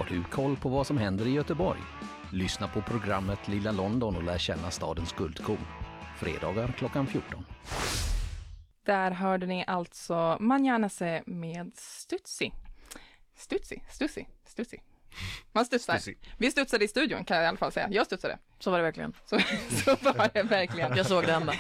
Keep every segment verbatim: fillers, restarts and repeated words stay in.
du koll på vad som händer i Göteborg? Lyssna på programmet Lilla London och lär känna stadens guldkorn. Fredagar klockan fjorton. Där hörde ni alltså Manjanase med Stutsi. Stutsi, Stutsi, Stutsi. Man studsar. Stutsi. Vi studsade i studion kan jag i alla fall säga. Jag studsade. Så var det verkligen. Så, så var det verkligen. Jag såg det hända.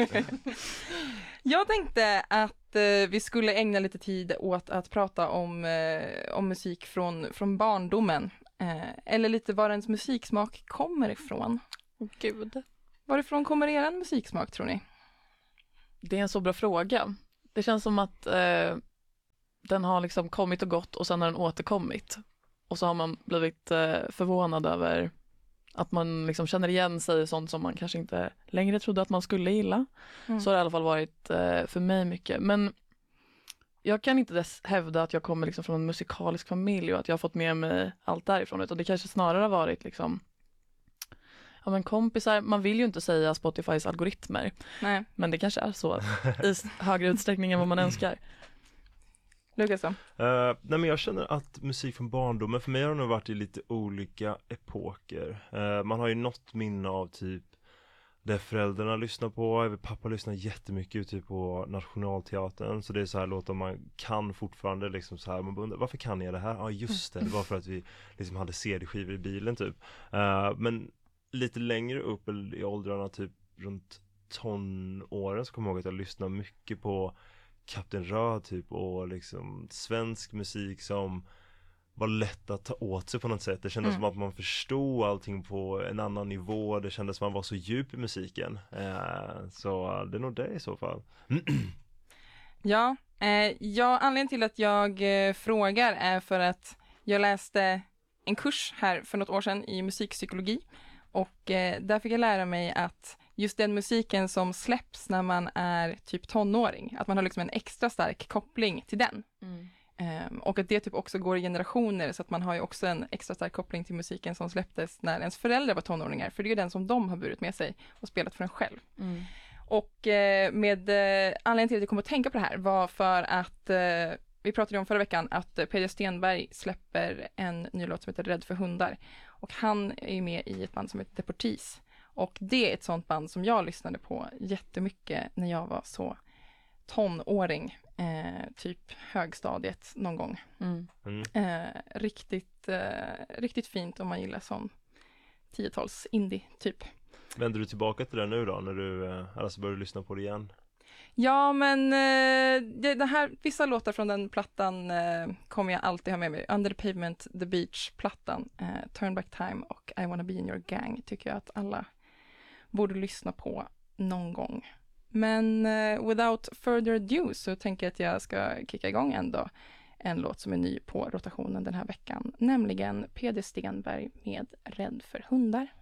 Jag tänkte att eh, vi skulle ägna lite tid åt att prata om, eh, om musik från, från barndomen. Eh, eller lite var ens musiksmak kommer ifrån. Gud. Varifrån kommer er musiksmak tror ni? Det är en så bra fråga. Det känns som att eh, den har liksom kommit och gått och sen har den återkommit. Och så har man blivit eh, förvånad över att man liksom känner igen sig i sånt som man kanske inte längre trodde att man skulle gilla. Mm. Så har det i alla fall varit eh, för mig mycket. Men jag kan inte dess hävda att jag kommer liksom från en musikalisk familj och att jag har fått med mig allt därifrån. Utan det kanske snarare har varit liksom, ja men kompisar, man vill ju inte säga Spotifys algoritmer. Nej. Men det kanske är så i högre utsträckning än vad man önskar. Lukas då? Uh, nej men jag känner att musik från barndomen, för mig har det nog varit i lite olika epoker. Uh, man har ju något minne av typ det föräldrarna lyssnar på. Pappa lyssnar jättemycket ute på Nationalteatern. Så det är så här låtar man kan fortfarande liksom så här. Man undrar, varför kan jag det här? Ja just det, det var för att vi liksom hade C D-skivor i bilen typ. Uh, men lite längre upp i åldrarna typ runt tonåren så kommer jag ihåg att jag lyssnar mycket på Kapten Röd typ och liksom svensk musik som var lätt att ta åt sig på något sätt. Det kändes mm. som att man förstod allting på en annan nivå. Det kändes som att man var så djup i musiken. Eh, så det är nog det i så fall. Ja, eh, ja, anledningen till att jag eh, frågar är för att jag läste en kurs här för något år sedan i musikpsykologi. Och eh, där fick jag lära mig att just den musiken som släpps när man är typ tonåring, att man har liksom en extra stark koppling till den. Mm. Um, och att det typ också går i generationer, så att man har ju också en extra stark koppling till musiken som släpptes när ens föräldrar var tonåringar, för det är ju den som de har burit med sig och spelat för en själv. Mm. Och eh, med eh, anledningen till att jag kom att tänka på det här var för att eh, vi pratade om förra veckan att eh, Peder Stenberg släpper en ny låt som heter Rädd för hundar, och han är med i ett band som heter Deportees. Och det är ett sånt band som jag lyssnade på jättemycket när jag var så tonåring, eh, typ högstadiet någon gång. Mm. Mm. Eh, riktigt, eh, riktigt fint om man gillar som tiotals indie typ. Vänder du tillbaka till det nu då, när du eh, alltså börjar lyssna på det igen? Ja, men eh, det, det här, vissa låtar från den plattan eh, kommer jag alltid ha med mig. Under the Pavement, The Beach-plattan, eh, Turn Back Time och I Wanna Be In Your Gang tycker jag att alla borde lyssna på någon gång. Men uh, without further ado så tänker jag att jag ska kicka igång ändå en låt som är ny på rotationen den här veckan. Nämligen Peder Stenberg med Rädd för hundar.